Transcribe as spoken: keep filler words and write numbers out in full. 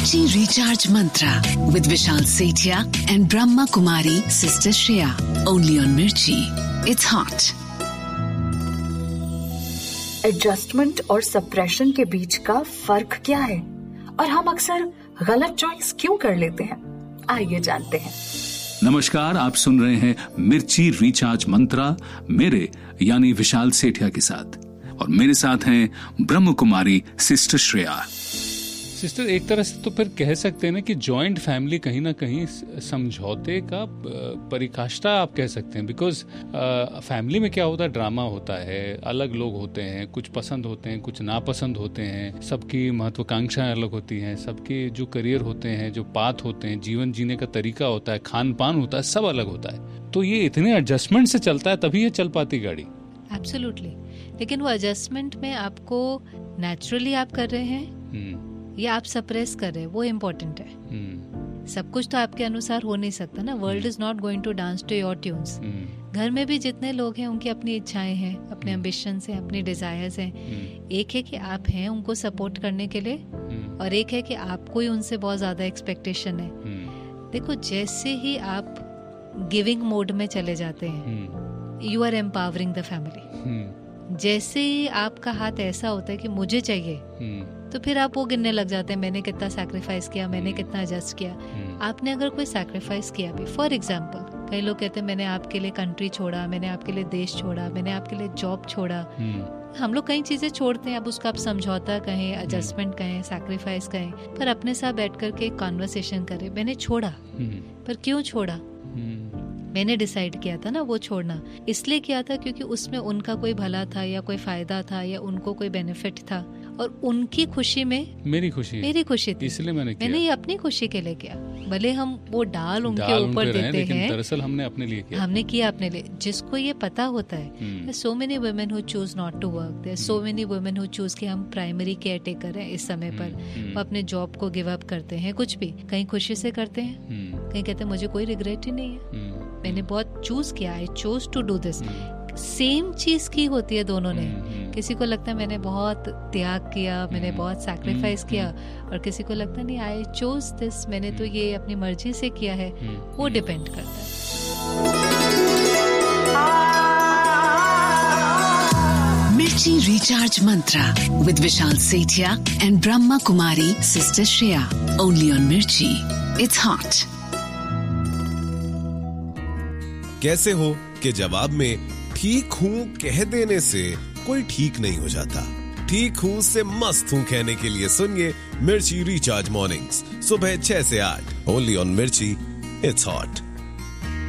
Mirchi Recharge Mantra with Vishal Sethia and Brahma Kumari Sister Shreya. Only on Mirchi. It's hot. Adjustment और suppression के बीच का फर्क क्या है और हम अक्सर गलत चॉइस क्यों कर लेते हैं, आइए जानते हैं। नमस्कार, आप सुन रहे हैं मिर्ची रिचार्ज मंत्रा मेरे यानी विशाल सेठिया के साथ, और मेरे साथ हैं ब्रह्म कुमारी सिस्टर श्रेया। सिस्टर, एक तरह से तो फिर कह सकते हैं ना कि जॉइंट फैमिली कहीं ना कहीं समझौते का परिकाष्ठा आप कह सकते हैं, बिकॉज फैमिली में क्या होता है, ड्रामा होता है, अलग लोग होते हैं, कुछ पसंद होते हैं, कुछ नापसंद होते हैं, सबकी महत्वाकांक्षाएं अलग होती हैं, सबके जो करियर होते हैं, जो पाथ होते हैं, जीवन जीने का तरीका होता है, खान पान होता है, सब अलग होता है। तो ये इतने एडजस्टमेंट से चलता है तभी ये चल पाती गाड़ी। एब्सोल्युटली, लेकिन वो एडजस्टमेंट में आपको नेचुरली आप कर रहे हैं या आप सप्रेस कर रहे हैं, वो इम्पोर्टेंट है। hmm. सब कुछ तो आपके अनुसार हो नहीं सकता ना। World is not going to dance to your tunes. घर में भी जितने लोग हैं उनकी अपनी इच्छाएं हैं, अपने एम्बिशंस हैं, अपनी डिजायर्स हैं। hmm. एक है कि आप हैं उनको सपोर्ट करने के लिए, hmm. और एक है कि आपको ही उनसे बहुत ज्यादा एक्सपेक्टेशन है। hmm. देखो, जैसे ही आप गिविंग मोड में चले जाते हैं, you are empowering the family. जैसे ही आपका हाथ ऐसा होता है कि मुझे चाहिए, hmm. तो फिर आप वो गिनने लग जाते हैं, मैंने कितना सैक्रिफाइस किया, मैंने कितना एडजस्ट किया। आपने अगर कोई सैक्रिफाइस किया भी, फॉर एग्जांपल कई लोग कहते हैं मैंने आपके लिए कंट्री छोड़ा, मैंने आपके लिए देश छोड़ा, मैंने आपके लिए जॉब छोड़ा। हम लोग कई चीजें छोड़ते हैं, अब उसको आप समझौता कहें, एडजस्टमेंट कहें, सैक्रिफाइस कहें, पर अपने साथ बैठ करके एक कॉन्वर्सेशन करें। मैंने छोड़ा, पर क्यों छोड़ा? मैंने डिसाइड किया था ना वो छोड़ना, इसलिए किया था क्योंकि उसमें उनका कोई भला था या कोई फायदा था या उनको कोई बेनिफिट था, और उनकी खुशी में मेरी खुशी मेरी खुशी थी, इसलिए मैंने किया। मैंने ये अपनी खुशी के लिए किया। भले हम वो डाल उनके ऊपर देते हैं, दरअसल हमने अपने लिए किया। हमने किया अपने लिए। जिसको ये पता होता है, so many women who choose not to work, there so many women who choose कि हम प्राइमरी केयर टेकर हैं इस समय पर, वो अपने जॉब को गिव अप करते हैं, कुछ भी कहीं खुशी से करते हैं, कहीं कहते हैं मुझे कोई रिग्रेट ही नहीं है, मैंने बहुत चूज किया, I chose to do this. Same चीज की होती है दोनों ने। किसी को लगता है मैंने बहुत त्याग किया, मैंने बहुत सैक्रिफाइस किया, और किसी को लगता नहीं आई चोज दिस, मैंने तो ये अपनी मर्जी से किया है। वो डिपेंड करता है। मिर्ची recharge Mantra with Vishal Sethia and Brahma Kumari sister Shreya. Only on मिर्ची। It's hot. कैसे हो कि जवाब में ठीक हूँ कह देने से कोई ठीक नहीं हो जाता। ठीक हूँ से मस्त हूँ कहने के लिए सुनिए मिर्ची रिचार्ज मॉर्निंग्स सुबह छह से आठ, ओनली ऑन मिर्ची। It's hot.